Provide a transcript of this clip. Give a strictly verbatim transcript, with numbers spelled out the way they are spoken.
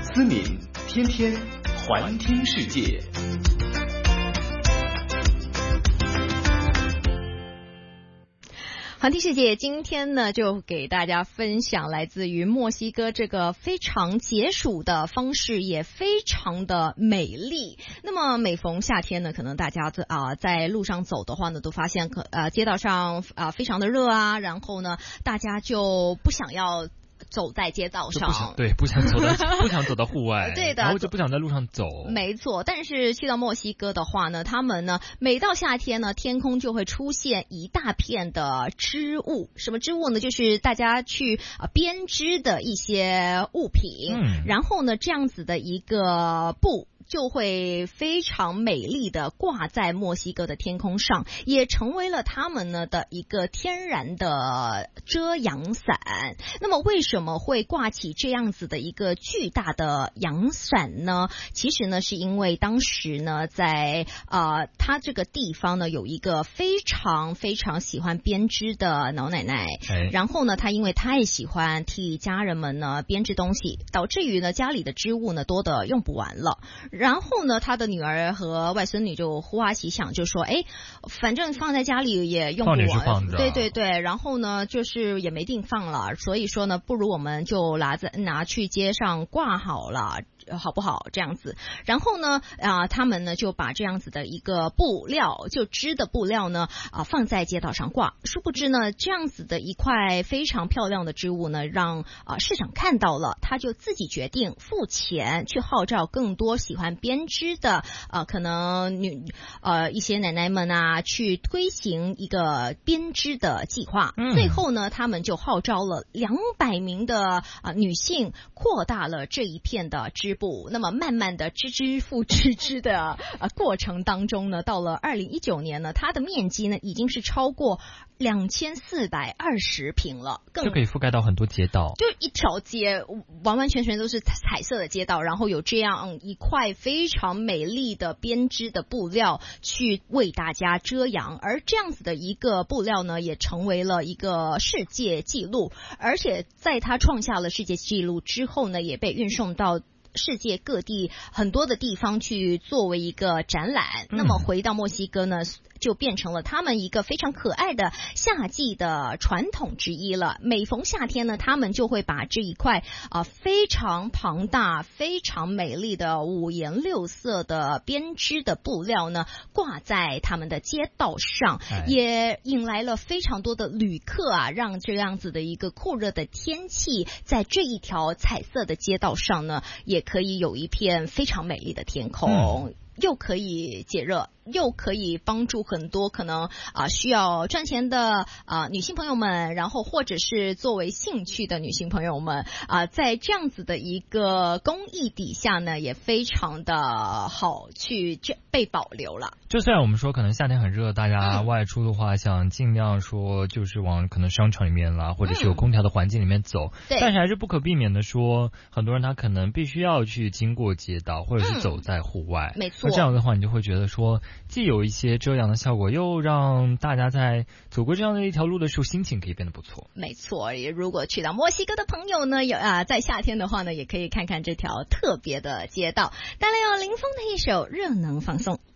思敏天天环听世界。 环听世界今天呢，就给大家分享来自于墨西哥这个非常解暑的方式，也非常的美丽。那么每逢夏天呢，可能大家啊、呃、在路上走的话呢，都发现可呃街道上啊、呃、非常的热啊，然后呢，大家就不想要走在街道上， 不想对，不想走到不想走到户外， 对的， 然后就不想在路上走。 没错，但是去到墨西哥的话呢，他们呢每到夏天呢，天空就会出现一大片的织物。什么织物呢？就是大家去啊、呃、编织的一些物品，嗯，然后呢，这样子的一个布就会非常美丽的挂在墨西哥的天空上，也成为了他们呢的一个天然的遮阳伞。那么为什么会挂起这样子的一个巨大的阳伞呢？其实呢是因为当时呢在呃他这个地方呢有一个非常非常喜欢编织的老奶奶，哎、然后呢她因为太喜欢替家人们呢编织东西，导致于呢家里的织物呢多的用不完了。然后呢，他的女儿和外孙女就呼啊喜想，就说：“哎，反正放在家里也用不完， 放放对对对。然后呢，就是也没地放了，所以说呢，不如我们就拿在拿去街上挂好了。”好不好这样子？然后呢啊、呃，他们呢就把这样子的一个布料，就织的布料呢啊、呃、放在街道上挂。殊不知呢，这样子的一块非常漂亮的织物呢，让啊、呃、市长看到了，他就自己决定付钱去号召更多喜欢编织的呃可能女呃一些奶奶们啊，去推行一个编织的计划。嗯、最后呢，他们就号召了两百名的啊、呃、女性，扩大了这一片的织布。那么慢慢的织织复织织的呃过程当中呢，到了二零一九年呢，它的面积呢已经是超过两千四百二十平了，更就可以覆盖到很多街道， 就一条街完完全全都是彩色的街道，然后有这样一块非常美丽的编织的布料去为大家遮阳，而这样子的一个布料呢，也成为了一个世界纪录，而且在它创下了世界纪录之后呢，也被运送到世界各地很多的地方去作为一个展览。嗯、那么回到墨西哥呢，就变成了他们一个非常可爱的夏季的传统之一了。每逢夏天呢，他们就会把这一块啊、呃、非常庞大、非常美丽的五颜六色的编织的布料呢，挂在他们的街道上，哎、也引来了非常多的旅客啊，让这样子的一个酷热的天气，在这一条彩色的街道上呢，也可以有一片非常美丽的天空。嗯，又可以解热，又可以帮助很多可能啊、呃、需要赚钱的啊、呃、女性朋友们，然后或者是作为兴趣的女性朋友们啊、呃，在这样子的一个公益底下呢，也非常的好去被保留了。 就虽然我们说可能夏天很热，大家外出的话、嗯、想尽量说就是往可能商场里面啦，或者是有空调的环境里面走、嗯、但是还是不可避免的说，很多人他可能必须要去经过街道，或者是走在户外。 没错。 那这样的话，你就会觉得说，既有一些遮阳的效果，又让大家在走过这样的一条路的时候，心情可以变得不错。 没错，如果去到墨西哥的朋友呢，有啊，在夏天的话呢，也可以看看这条特别的街道。带来有林峰的一首热能放送。